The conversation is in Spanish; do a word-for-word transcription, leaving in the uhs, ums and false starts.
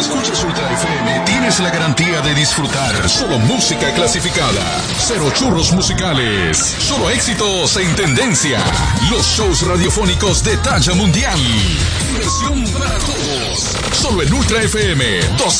escuchas Ultra F M, tienes la garantía de disfrutar solo música clasificada. Cero churros musicales. Solo éxitos en tendencia. Los shows radiofónicos de talla mundial. Diversión para todos. Solo en Ultra F M. doce